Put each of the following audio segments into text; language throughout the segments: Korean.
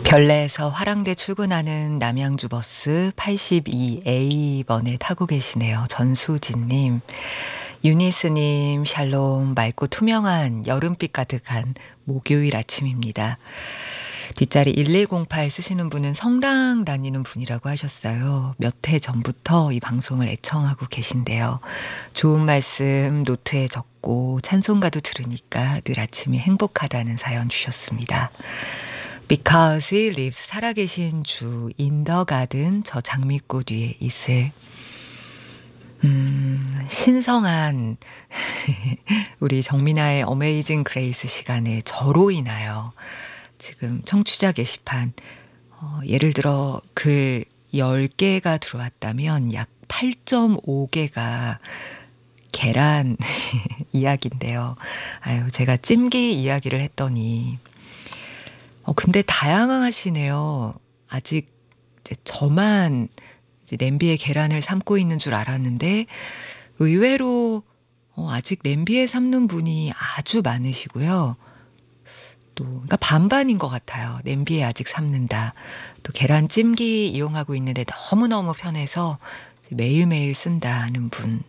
별내에서 화랑대 출근하는 남양주 버스 82A번에 타고 계시네요. 전수진님. 유니스님, 샬롬, 맑고 투명한 여름빛 가득한 목요일 아침입니다. 뒷자리 1108 쓰시는 분은 성당 다니는 분이라고 하셨어요. 몇 해 전부터 이 방송을 애청하고 계신데요. 좋은 말씀 노트에 적고 찬송가도 들으니까 늘 아침이 행복하다는 사연 주셨습니다. Because he lives, 살아계신 주, in the garden, 저 장미꽃 위에 있을 신성한 우리 정민아의 어메이징 그레이스 시간에 저로 인하여 지금 청취자 게시판 예를 들어 글 10개가 들어왔다면 약 8.5개가 계란 이야기인데요. 아유, 제가 찜기 이야기를 했더니 근데 다양하시네요. 아직 이제 저만 이제 냄비에 계란을 삶고 있는 줄 알았는데 의외로 아직 냄비에 삶는 분이 아주 많으시고요. 또 그러니까 반반인 것 같아요. 냄비에 아직 삶는다. 또 계란찜기 이용하고 있는데 너무너무 편해서 매일매일 쓴다 하는 분.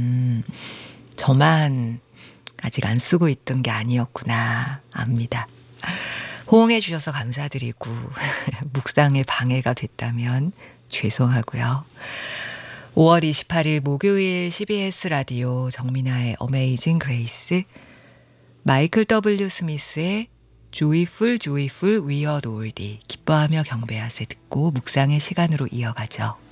저만 아직 안 쓰고 있던 게 아니었구나 압니다. 호응해 주셔서 감사드리고 묵상에 방해가 됐다면 죄송하고요. 5월 28일 목요일 CBS 라디오 정민아의 어메이징 그레이스, 마이클 W. 스미스의 Joyful Joyful We Are Oldie, 기뻐하며 경배하세 듣고 묵상의 시간으로 이어가죠.